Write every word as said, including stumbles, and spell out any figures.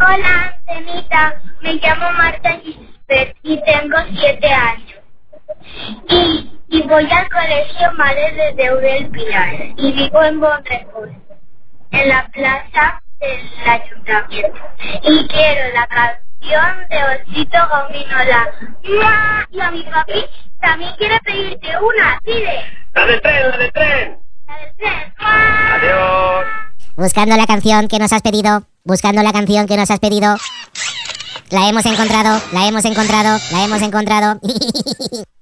Hola, Antenita. Me llamo Marta Gisbert y tengo siete años. Y, y voy al colegio Madre de Eudel Pilar y vivo en Bonrejos, en la plaza del ayuntamiento. Y quiero la canción de Osito Gominola. ¡Mua! Y a mi papi también quiere pedirte una. Dile. ¡La del tren, la del tren! La del tren. ¡Mua! ¡Adiós! Buscando la canción que nos has pedido, buscando la canción que nos has pedido. La hemos encontrado, la hemos encontrado, la hemos encontrado.